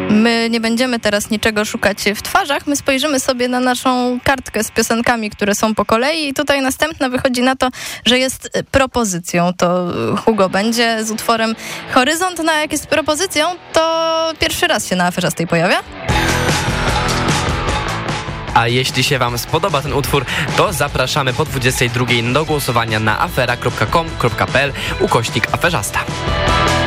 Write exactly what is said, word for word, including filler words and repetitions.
My nie będziemy teraz niczego szukać w twarzach, my spojrzymy sobie na naszą kartkę z piosenkami, które są po kolei i tutaj następna wychodzi na to, że jest propozycją. To Hugo będzie z utworem Horyzont, no a jak jest propozycją, to pierwszy raz się na Aferzastej pojawia. A jeśli się wam spodoba ten utwór, to zapraszamy po dwudziestej drugiej do głosowania na afera kropka com kropka p l ukośnik aferzasta.